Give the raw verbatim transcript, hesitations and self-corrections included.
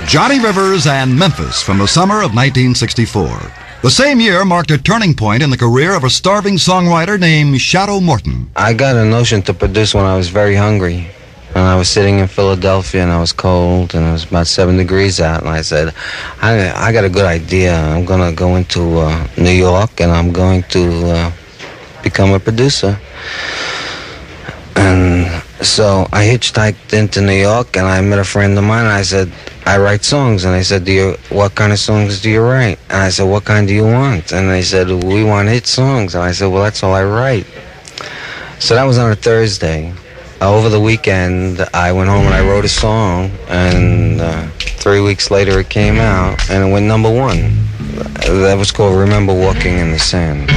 Johnny Rivers and Memphis from the summer of nineteen sixty-four. The same year marked a turning point in the career of a starving songwriter named Shadow Morton. I got a notion to produce when I was very hungry. And I was sitting in Philadelphia, and I was cold, and it was about seven degrees out, and I said, I, I got a good idea. I'm going to go into uh, New York, and I'm going to uh, become a producer. And so I hitchhiked into New York, and I met a friend of mine, and I said, I write songs. And they said, do you, what kind of songs do you write? And I said, what kind do you want? And they said, we want hit songs. And I said, well, that's all I write. So that was on a Thursday. Uh, over the weekend, I went home and I wrote a song, and uh, three weeks later it came out, and it went number one. That was called Remember Walking in the Sand.